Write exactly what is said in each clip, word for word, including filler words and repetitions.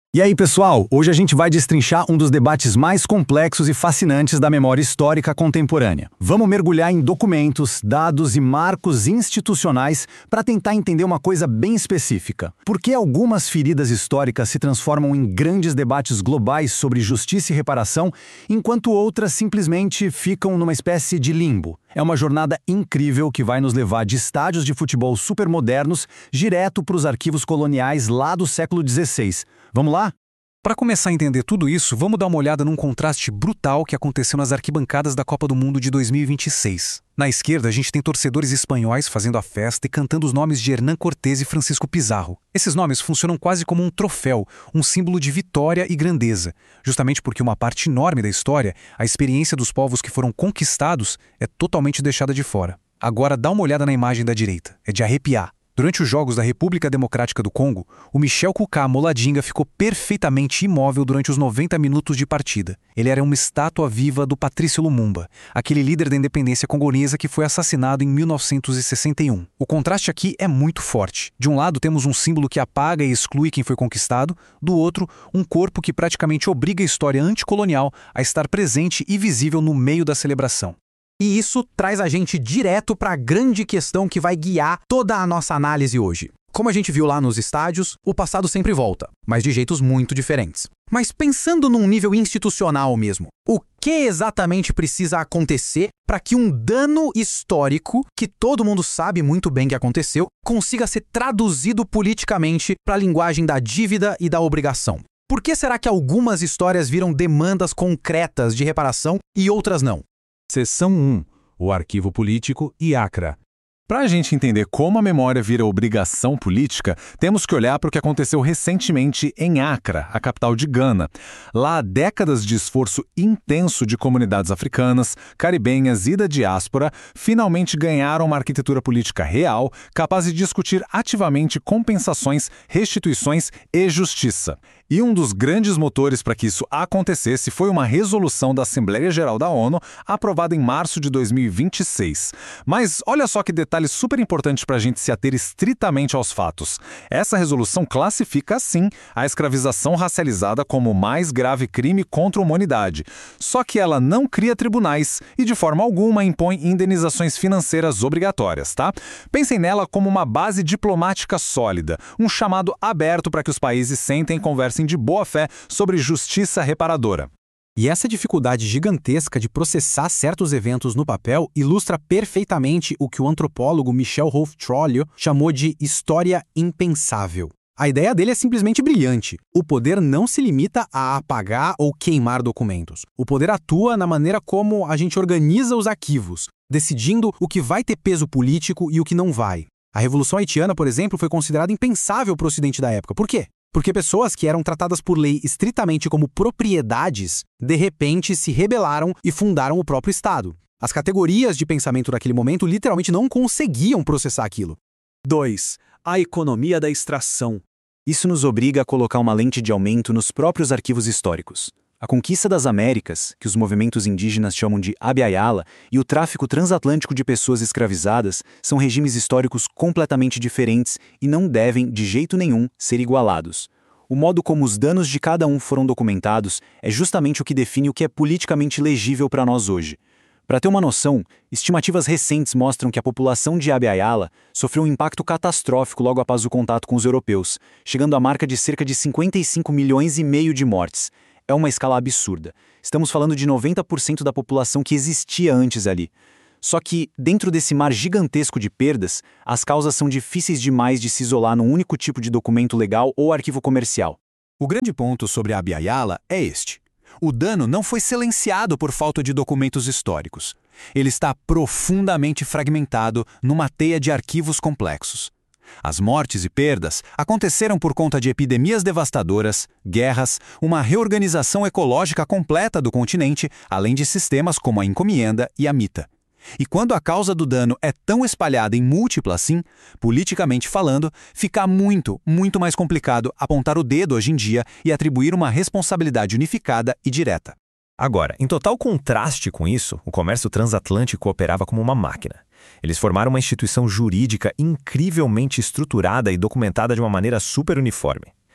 E aí, pessoal, hoje a gente vai destrinchar um dos debates mais complexos e fascinantes da memória histórica contemporânea. Vamos mergulhar em documentos, dados e marcos institucionais para tentar entender uma coisa bem específica. Por que algumas feridas históricas se transformam em grandes debates globais sobre justiça e reparação, enquanto outras simplesmente ficam numa espécie de limbo? É uma jornada incrível que vai nos levar de estádios de futebol supermodernos direto para os arquivos coloniais lá do século dezesseis. Vamos lá? Para começar a entender tudo isso, vamos dar uma olhada num contraste brutal que aconteceu nas arquibancadas da Copa do Mundo de dois mil e vinte e seis. Na esquerda, a gente tem torcedores espanhóis fazendo a festa e cantando os nomes de Hernán Cortés e Francisco Pizarro. Esses nomes funcionam quase como um troféu, um símbolo de vitória e grandeza, justamente porque uma parte enorme da história, a experiência dos povos que foram conquistados, é totalmente deixada de fora. Agora dá uma olhada na imagem da direita, é de arrepiar. Durante os Jogos da República Democrática do Congo, o Michel Kuka Moladinga ficou perfeitamente imóvel durante os noventa minutos de partida. Ele era uma estátua viva do Patrício Lumumba, aquele líder da independência congolesa que foi assassinado em mil novecentos e sessenta e um. O contraste aqui é muito forte. De um lado temos um símbolo que apaga e exclui quem foi conquistado, do outro, um corpo que praticamente obriga a história anticolonial a estar presente e visível no meio da celebração. E isso traz a gente direto para a grande questão que vai guiar toda a nossa análise hoje. Como a gente viu lá nos estádios, o passado sempre volta, mas de jeitos muito diferentes. Mas pensando num nível institucional mesmo, o que exatamente precisa acontecer para que um dano histórico, que todo mundo sabe muito bem que aconteceu, consiga ser traduzido politicamente para a linguagem da dívida e da obrigação? Por que será que algumas histórias viram demandas concretas de reparação e outras não? Seção um. O arquivo político e ACRA. Para a gente entender como a memória vira obrigação política, temos que olhar para o que aconteceu recentemente em Accra, a capital de Gana. Lá, décadas de esforço intenso de comunidades africanas, caribenhas e da diáspora finalmente ganharam uma arquitetura política real, capaz de discutir ativamente compensações, restituições e justiça. E um dos grandes motores para que isso acontecesse foi uma resolução da Assembleia Geral da ONU, aprovada em março de dois mil e vinte e seis. Mas olha só que detalhe super importante para a gente se ater estritamente aos fatos. Essa resolução classifica, assim, a escravização racializada como o mais grave crime contra a humanidade. Só que ela não cria tribunais e, de forma alguma, impõe indenizações financeiras obrigatórias, tá? Pensem nela como uma base diplomática sólida, um chamado aberto para que os países sentem e conversem de boa fé sobre justiça reparadora. E essa dificuldade gigantesca de processar certos eventos no papel ilustra perfeitamente o que o antropólogo Michel Rolf-Trollio chamou de história impensável. A ideia dele é simplesmente brilhante. O poder não se limita a apagar ou queimar documentos. O poder atua na maneira como a gente organiza os arquivos, decidindo o que vai ter peso político e o que não vai. A Revolução Haitiana, por exemplo, foi considerada impensável para o Ocidente da época. Por quê? Porque pessoas que eram tratadas por lei estritamente como propriedades, de repente se rebelaram e fundaram o próprio Estado. As categorias de pensamento daquele momento literalmente não conseguiam processar aquilo. dois. A economia da extração. Isso nos obriga a colocar uma lente de aumento nos próprios arquivos históricos. A conquista das Américas, que os movimentos indígenas chamam de Abya-Yala, e o tráfico transatlântico de pessoas escravizadas são regimes históricos completamente diferentes e não devem, de jeito nenhum, ser igualados. O modo como os danos de cada um foram documentados é justamente o que define o que é politicamente legível para nós hoje. Para ter uma noção, estimativas recentes mostram que a população de Abya-Yala sofreu um impacto catastrófico logo após o contato com os europeus, chegando à marca de cerca de cinquenta e cinco milhões e meio de mortes. É uma escala absurda. Estamos falando de noventa por cento da população que existia antes ali. Só que, dentro desse mar gigantesco de perdas, as causas são difíceis demais de se isolar num único tipo de documento legal ou arquivo comercial. O grande ponto sobre a Abya-Yala é este. O dano não foi silenciado por falta de documentos históricos. Ele está profundamente fragmentado numa teia de arquivos complexos. As mortes e perdas aconteceram por conta de epidemias devastadoras, guerras, uma reorganização ecológica completa do continente, além de sistemas como a encomienda e a mita. E quando a causa do dano é tão espalhada em múltipla assim, politicamente falando, fica muito, muito mais complicado apontar o dedo hoje em dia e atribuir uma responsabilidade unificada e direta. Agora, em total contraste com isso, o comércio transatlântico operava como uma máquina. Eles formaram uma instituição jurídica incrivelmente estruturada e documentada de uma maneira super uniforme.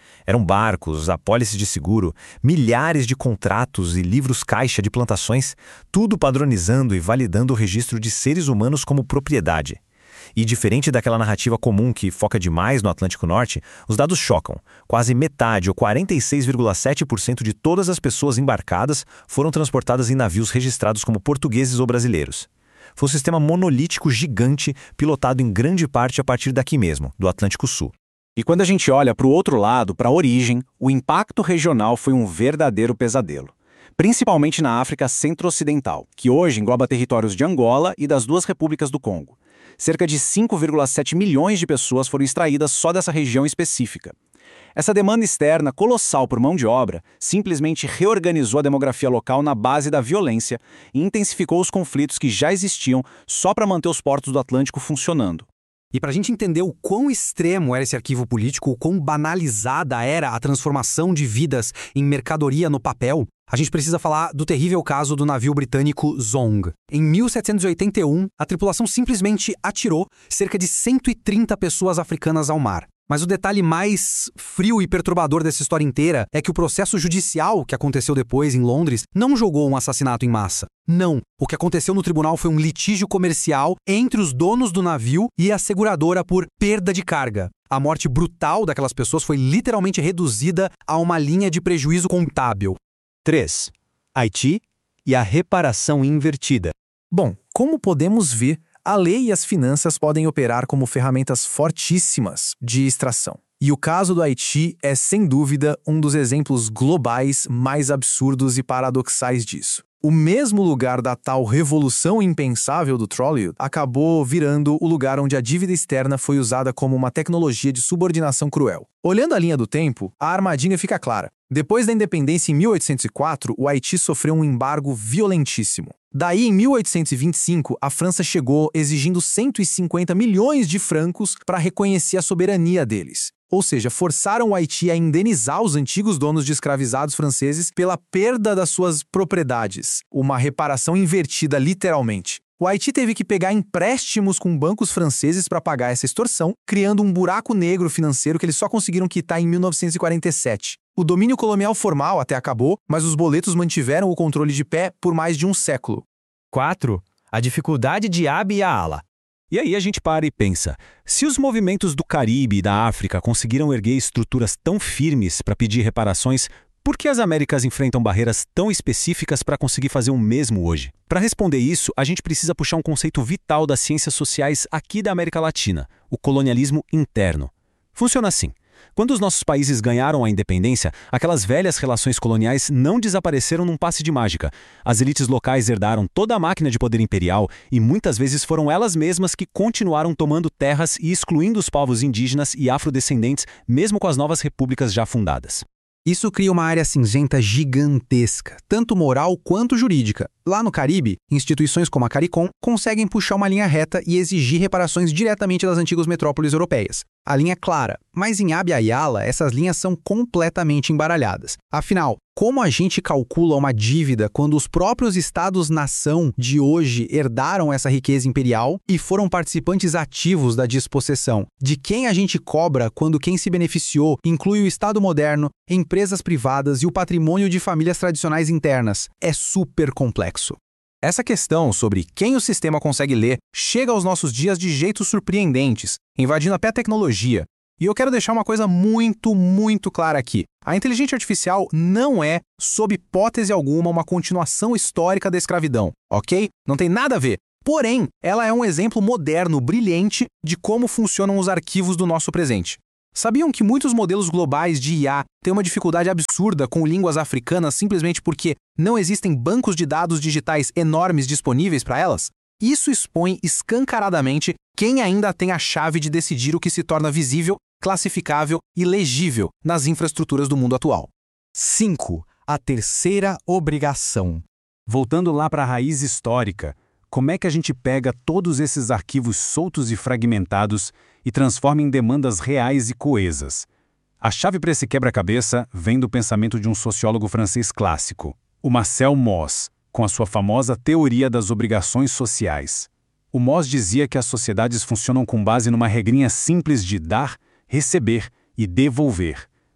Eram barcos, apólices de seguro, milhares de contratos e livros caixa de plantações, tudo padronizando e validando o registro de seres humanos como propriedade. E diferente daquela narrativa comum que foca demais no Atlântico Norte, os dados chocam. Quase metade, ou quarenta e seis vírgula sete por cento de todas as pessoas embarcadas foram transportadas em navios registrados como portugueses ou brasileiros. Foi um sistema monolítico gigante, pilotado em grande parte a partir daqui mesmo, do Atlântico Sul. E quando a gente olha para o outro lado, para a origem, o impacto regional foi um verdadeiro pesadelo. Principalmente na África Centro-Ocidental, que hoje engloba territórios de Angola e das duas repúblicas do Congo. Cerca de cinco vírgula sete milhões de pessoas foram extraídas só dessa região específica. Essa demanda externa colossal por mão de obra simplesmente reorganizou a demografia local na base da violência e intensificou os conflitos que já existiam só para manter os portos do Atlântico funcionando. E para a gente entender o quão extremo era esse arquivo político, o quão banalizada era a transformação de vidas em mercadoria no papel, a gente precisa falar do terrível caso do navio britânico Zong. Em mil setecentos e oitenta e um, a tripulação simplesmente atirou cerca de cento e trinta pessoas africanas ao mar. Mas o detalhe mais frio e perturbador dessa história inteira é que o processo judicial que aconteceu depois em Londres não julgou um assassinato em massa. Não. O que aconteceu no tribunal foi um litígio comercial entre os donos do navio e a seguradora por perda de carga. A morte brutal daquelas pessoas foi literalmente reduzida a uma linha de prejuízo contábil. três. Haiti e a reparação invertida. Bom, como podemos ver, a lei e as finanças podem operar como ferramentas fortíssimas de extração. E o caso do Haiti é, sem dúvida, um dos exemplos globais mais absurdos e paradoxais disso. O mesmo lugar da tal revolução impensável do Trollywood acabou virando o lugar onde a dívida externa foi usada como uma tecnologia de subordinação cruel. Olhando a linha do tempo, a armadilha fica clara. Depois da independência em mil oitocentos e quatro, o Haiti sofreu um embargo violentíssimo. Daí, em mil oitocentos e vinte e cinco, a França chegou exigindo cento e cinquenta milhões de francos para reconhecer a soberania deles. Ou seja, forçaram o Haiti a indenizar os antigos donos de escravizados franceses pela perda das suas propriedades. Uma reparação invertida, literalmente. O Haiti teve que pegar empréstimos com bancos franceses para pagar essa extorsão, criando um buraco negro financeiro que eles só conseguiram quitar em mil novecentos e quarenta e sete. O domínio colonial formal até acabou, mas os boletos mantiveram o controle de pé por mais de um século. quatro. A dificuldade de Abya-Ala. E aí a gente para e pensa, se os movimentos do Caribe e da África conseguiram erguer estruturas tão firmes para pedir reparações, por que as Américas enfrentam barreiras tão específicas para conseguir fazer o mesmo hoje? Para responder isso, a gente precisa puxar um conceito vital das ciências sociais aqui da América Latina, o colonialismo interno. Funciona assim. Quando os nossos países ganharam a independência, aquelas velhas relações coloniais não desapareceram num passe de mágica. As elites locais herdaram toda a máquina de poder imperial e muitas vezes foram elas mesmas que continuaram tomando terras e excluindo os povos indígenas e afrodescendentes, mesmo com as novas repúblicas já fundadas. Isso cria uma área cinzenta gigantesca, tanto moral quanto jurídica. Lá no Caribe, instituições como a CARICOM conseguem puxar uma linha reta e exigir reparações diretamente das antigas metrópoles europeias. A linha é clara, mas em Abya-Yala essas linhas são completamente embaralhadas. Afinal, como a gente calcula uma dívida quando os próprios estados-nação de hoje herdaram essa riqueza imperial e foram participantes ativos da despossessão? De quem a gente cobra quando quem se beneficiou inclui o Estado moderno, empresas privadas e o patrimônio de famílias tradicionais internas? É super complexo. Essa questão sobre quem o sistema consegue ler chega aos nossos dias de jeitos surpreendentes, invadindo até a tecnologia. E eu quero deixar uma coisa muito, muito clara aqui. A inteligência artificial não é, sob hipótese alguma, uma continuação histórica da escravidão, ok? Não tem nada a ver. Porém, ela é um exemplo moderno, brilhante, de como funcionam os arquivos do nosso presente. Sabiam que muitos modelos globais de I A têm uma dificuldade absurda com línguas africanas simplesmente porque não existem bancos de dados digitais enormes disponíveis para elas? Isso expõe escancaradamente quem ainda tem a chave de decidir o que se torna visível, classificável e legível nas infraestruturas do mundo atual. cinco. A terceira obrigação. Voltando lá para a raiz histórica, como é que a gente pega todos esses arquivos soltos e fragmentados e transforma em demandas reais e coesas? A chave para esse quebra-cabeça vem do pensamento de um sociólogo francês clássico, o Marcel Mauss, com a sua famosa teoria das obrigações sociais. O Mauss dizia que as sociedades funcionam com base numa regrinha simples de dar, receber e devolver.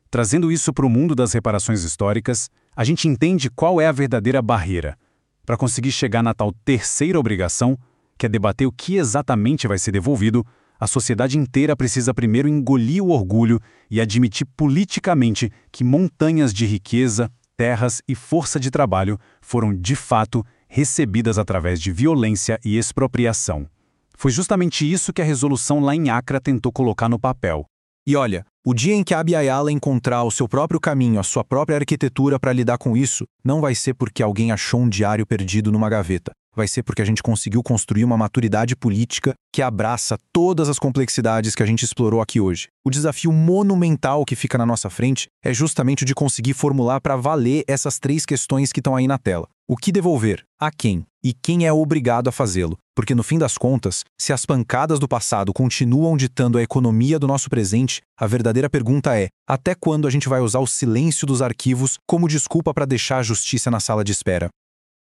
Trazendo isso para o mundo das reparações históricas, a gente entende qual é a verdadeira barreira. Para conseguir chegar na tal terceira obrigação, que é debater o que exatamente vai ser devolvido, a sociedade inteira precisa primeiro engolir o orgulho e admitir politicamente que montanhas de riqueza, terras e força de trabalho foram, de fato, recebidas através de violência e expropriação. Foi justamente isso que a resolução lá em Acra tentou colocar no papel. E olha, o dia em que a Abya-Yala encontrar o seu próprio caminho, a sua própria arquitetura para lidar com isso, não vai ser porque alguém achou um diário perdido numa gaveta. Vai ser porque a gente conseguiu construir uma maturidade política que abraça todas as complexidades que a gente explorou aqui hoje. O desafio monumental que fica na nossa frente é justamente o de conseguir formular para valer essas três questões que estão aí na tela. O que devolver? A quem? E quem é obrigado a fazê-lo? Porque no fim das contas, se as pancadas do passado continuam ditando a economia do nosso presente, a verdadeira pergunta é: até quando a gente vai usar o silêncio dos arquivos como desculpa para deixar a justiça na sala de espera?